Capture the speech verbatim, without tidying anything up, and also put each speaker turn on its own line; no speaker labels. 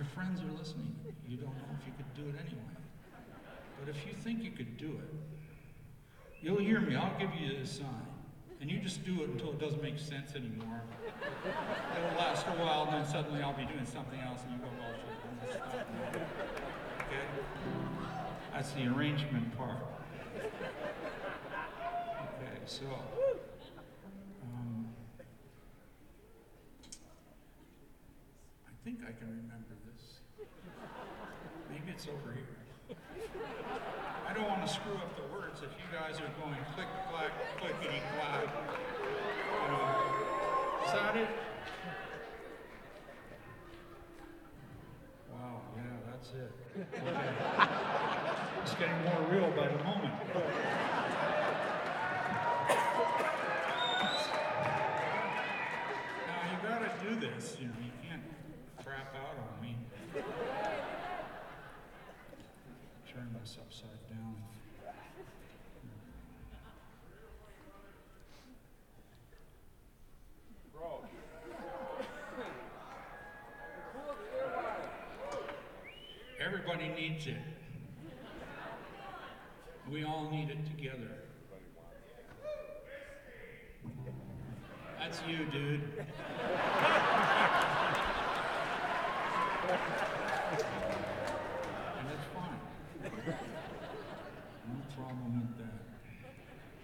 friends are listening. You don't know if you could do it anyway. But if you think you could do it, you'll hear me. I'll give you a sign. And you just do it until it doesn't make sense anymore. It'll last a while, and then suddenly I'll be doing something else, and you go, well, shit, let's stop now. Okay? That's the arrangement part. Okay, so, um, I think I can remember this. Maybe it's over here. I don't want to screw up the words if you guys are going click, clack, clickety, clack. Uh, is that it? Wow, yeah, that's it. Okay. It's getting more real by the moment. Now, you gotta do this, you know, you can't crap out on me. Turn this upside down.
Bro.
Everybody needs it. We all need it together. That's you, dude. And it's fine. No problem with that.